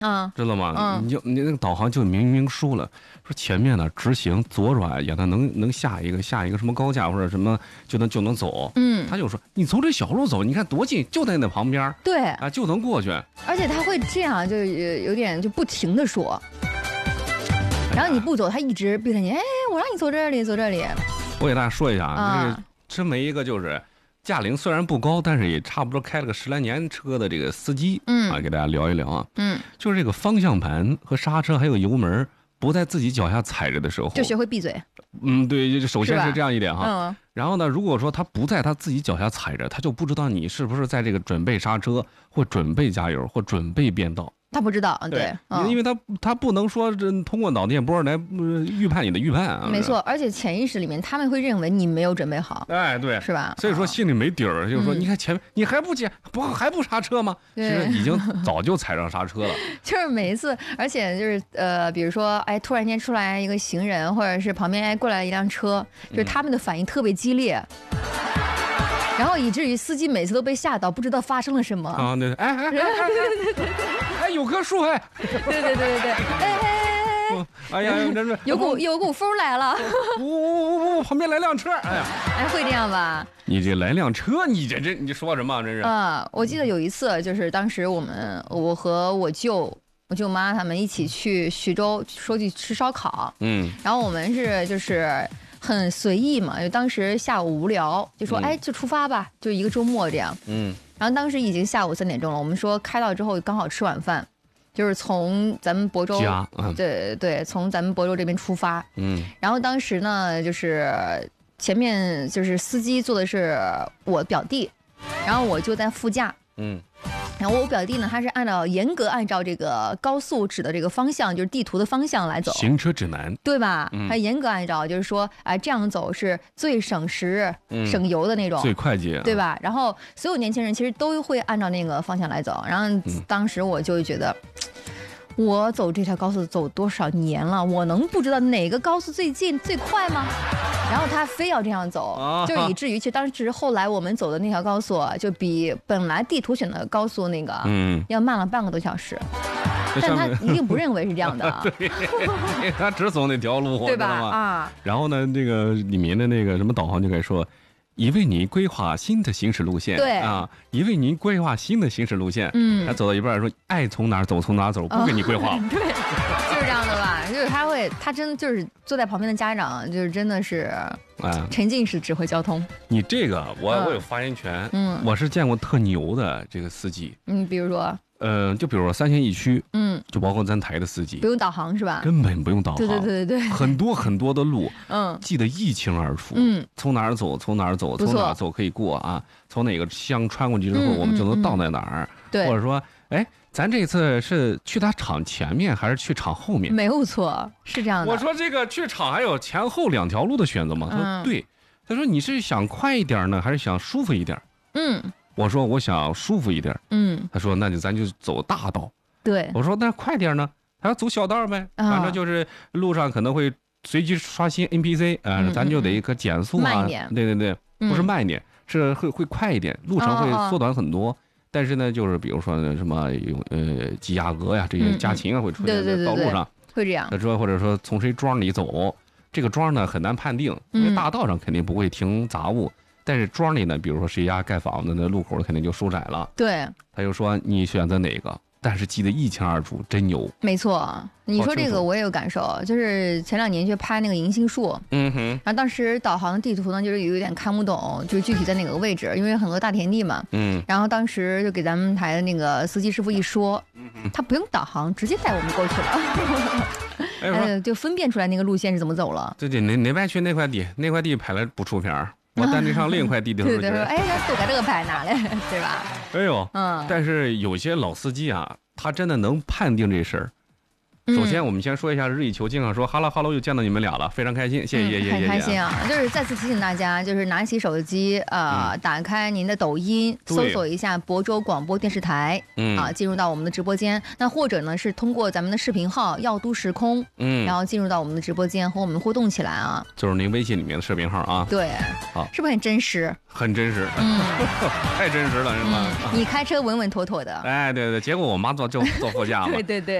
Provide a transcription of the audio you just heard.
知道吗？你那个导航就明明说了，说前面呢直行左转，也能下一个什么高架或者什么就能走。他就说你从这小路走，你看多近，就在那旁边。 对啊，就能过去。 而且他会这样，就有点就不停的说。然后你不走，他一直逼着你，哎，我让你走这里，走这里。 我给大家说一下啊，这么一个就是驾龄虽然不高，但是也差不多开了个10来年车的这个司机，给大家聊一聊啊。就是这个方向盘和刹车还有油门不在自己脚下踩着的时候， 就学会闭嘴。 对，首先是这样一点哈。 然后呢，如果说他不在他自己脚下踩着，他就不知道你是不是在这个准备刹车，或准备加油，或准备变道。 他不知道，对， 因为他不能说通过脑电波来预判你的预判啊。 没错，而且潜意识里面他们会认为你没有准备好， 哎，对， 是吧？ 所以说心里没底儿，就是说，你看前面你还不刹车吗？其实已经早就踩上刹车了。 就是每一次，而且就是比如说，哎，突然间出来一个行人，或者是旁边过来一辆车，就是他们的反应特别激烈。然后以至于司机每次都被吓到，不知道发生了什么啊！对，哎，有棵树哎！ 对， 哎呀，真是有股风来了！ 旁边来辆车！ 哎，会这样吧？ 你这来辆车，你说什么？真是我记得有一次，就是当时我和我舅妈他们一起去徐州说去吃烧烤，然后我们就是很随意嘛，就当时下午无聊，就说哎，就出发吧，就一个周末这样。然后当时已经下午3点钟了，我们说开到之后刚好吃晚饭，就是从咱们亳州，对，从咱们亳州这边出发。然后当时呢，就是前面就是司机坐的是我表弟，然后我就在副驾。然后我表弟呢，他是严格按照这个高速指的这个方向，就是地图的方向来走， 行车指南， 对吧？他严格按照，就是说，哎，这样走是最省时、省油的那种， 最快捷， 对吧？然后所有年轻人其实都会按照那个方向来走。然后当时我就觉得，我走这条高速走多少年了，我能不知道哪个高速最近最快吗？然后他非要这样走，就以至于其实当时后来我们走的那条高速就比本来地图选的高速那个要慢了半个多小时，但他一定不认为是这样的。 对，他只走那条路， 对吧？ 然后呢，这个里面的那个什么导航就该说，已为您规划新的行驶路线， 对已为您规划新的行驶路线。他走到一半说爱从哪走从哪走，不给你规划。 对，就是这样的吧？就是他真的就是坐在旁边的家长，就是真的是沉浸式指挥交通。 你这个我有发言权。我是见过特牛的这个司机。 比如说。 就比如说3线一区，就包括咱台的司机， 不用导航是吧？ 根本不用导航， 对， 很多的路，记得一清二楚，从哪儿走，从哪儿走，从哪儿走可以过啊，从哪个乡穿过去之后，我们就能到哪儿， 对， 或者说，哎，咱这次是去他厂前面还是去厂后面？ 没有错，是这样的。 我说这个去厂还有前后2条路的选择吗？他说对，他说你是想快一点呢，还是想舒服一点？我说我想舒服一点，他说那咱就走大道， 对， 我说那快点呢，还要走小道呗，反正就是路上可能会随机刷新 NPC，咱就得可减速啊， 慢一点， 对，不是慢一点，是会快一点，路程会缩短很多，但是呢，就是比如说什么鸡鸭鹅呀这些家禽啊会出现在道路上， 会这样， 或者说从谁庄里走，这个庄呢很难判定，因为大道上肯定不会停杂物。但是庄里呢，比如说谁家盖房子，那路口肯定就收窄了。 对， 他就说你选择哪个，但是记得一清二楚，真牛。 没错，你说这个我也有感受，就是前2年去拍那个银杏树，然后当时导航的地图呢，就是有点看不懂，就是具体在哪个位置，因为很多大田地嘛。然后当时就给咱们台的那个司机师傅一说，他不用导航，直接带我们过去了。就分辨出来那个路线是怎么走了。 对，哪边去那块地拍了不出片我带你上另一块地的时候， 哎，都把这个牌拿来，对吧？ 哎呦，但是有些老司机啊，他真的能判定这事儿。 首先，我们先说一下日意球经常说哈喽哈喽，又见到你们俩了，非常开心，谢谢， 很开心啊！就是再次提醒大家，就是拿起手机，打开您的抖音，搜索一下亳州广播电视台，进入到我们的直播间。那或者呢，是通过咱们的视频号耀都时空，然后进入到我们的直播间和我们互动起来啊。 就是您微信里面的视频号啊。 对，好，是不是很真实？ 很真实，太真实了，是吗？ 你开车稳稳妥妥的， 哎，对，结果我妈坐副驾嘛。 对。